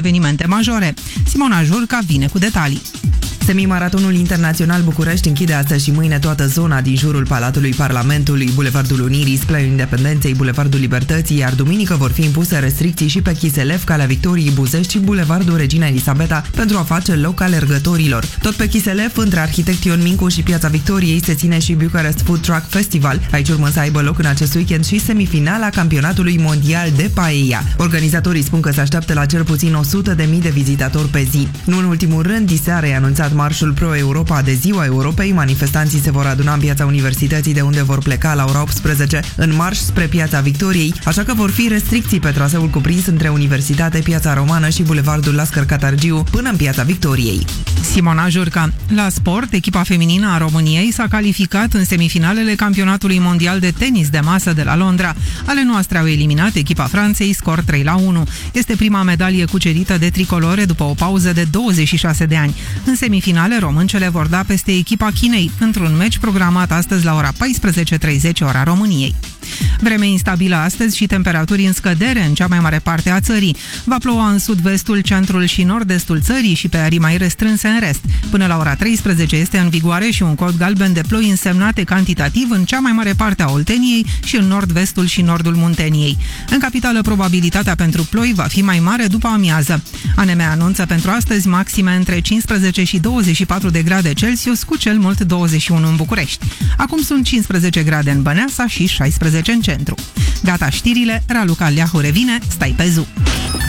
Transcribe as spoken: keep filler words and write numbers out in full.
evenimente majore. Simona Jurca vine cu detalii. Semimaratonul internațional București închide astăzi și mâine toată zona din jurul Palatului Parlamentului, Bulevardul Unirii, Splenul Independenței, Bulevardul Libertății, iar duminică vor fi impuse restricții și pe Chiselev, Calea Victoriei, Buzești și Bulevardul Regina Elisabeta pentru a face loc alergătorilor. Tot pe Chiselev, între Arhitect Ion Mincu și Piața Victoriei, se ține și Bucharest Food Truck Festival. Aici urmă să aibă loc în acest weekend și semifinala campionatului mondial de paella. Organizatorii spun că se așteaptă la cel puțin o sută de mii de vizitatori pe zi. Nu în ultimul rând, diseară e anunțat Marșul Pro-Europa de Ziua Europei. Manifestanții se vor aduna în Piața Universității, de unde vor pleca la ora optsprezece în marș spre Piața Victoriei, așa că vor fi restricții pe traseul cuprins între Universitate, Piața Romană și Bulevardul Lascar Catargiu până în Piața Victoriei. Simona Jurca. La sport, echipa feminină a României s-a calificat în semifinalele campionatului mondial de tenis de masă de la Londra. Ale noastre au eliminat echipa Franței, scor trei la unu. Este prima medalie cucerită de tricolore după o pauză de douăzeci și șase de ani. În semifinale, româncele vor da peste echipa Chinei, într-un meci programat astăzi la ora paisprezece treizeci, ora României. Vreme instabilă astăzi și temperaturi în scădere în cea mai mare parte a țării. Va ploua în sud-vestul, centrul și nord-estul țării și pe arii mai restrânse în rest. Până la ora treisprezece este în vigoare și un cod galben de ploi însemnate cantitativ în cea mai mare parte a Olteniei și în nord-vestul și nordul Munteniei. În capitală, probabilitatea pentru ploi va fi mai mare după amiază. A N M anunță pentru astăzi maxime între cincisprezece și douăzeci și patru de grade Celsius, cu cel mult douăzeci și unu în București. Acum sunt cincisprezece grade în Băneasa și șaisprezece în centru. Gata știrile, Raluca Leahu revine, stai pe Zoo.